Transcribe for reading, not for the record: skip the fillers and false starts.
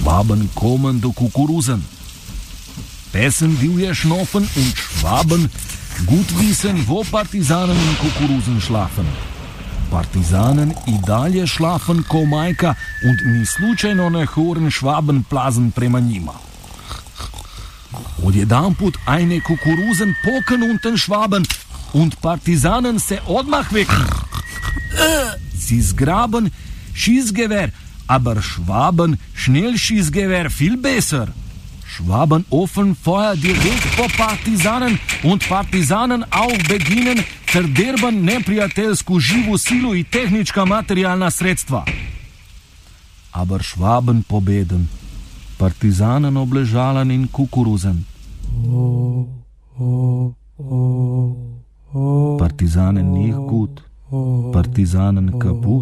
Schwaben kommen do Kukurusen. Besen divje schnoffen und Schwaben gut wissen, wo Partisanen in Kukurusen schlafen. Partisanen i dalje schlafen ko majka und ni slučajno ne hören Schwaben plazen prema njima. Odjedanput eine Kukurusen poken unten Schwaben und Partisanen se odmah wecken. Sie zgraben Schießgewehr, aber Schwaben schnell Schießgewehr viel besser. Schwaben offen Feuer direkt po Partisanen und Partisanen auch beginnen verderben neprijateljsku živu silu i tehnička materijalna sredstva. Aber Schwaben pobeden, Partisanen obležalen in Kukuruzen. Partisanen nicht gut, Partisanen kaputt.